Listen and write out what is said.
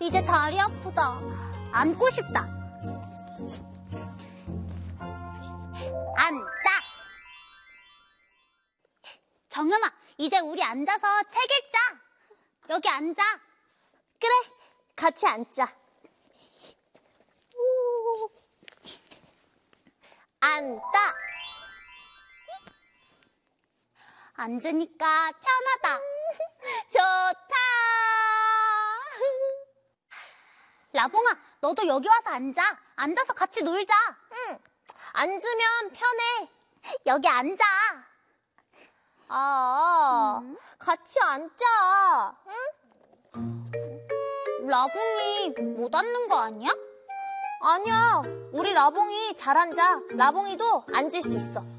이제 다리 아프다. 앉고 싶다. 앉자. 정음아, 이제 우리 앉아서 책 읽자. 여기 앉아. 그래, 같이 앉자. 앉다. 앉으니까 편하다. 좋다. 라봉아, 너도 여기 와서 앉아. 앉아서 같이 놀자. 응, 앉으면 편해. 여기 앉아. 같이 앉자. 응? 라봉이 못 앉는 거 아니야? 아니야, 우리 라봉이 잘 앉아. 라봉이도 앉을 수 있어.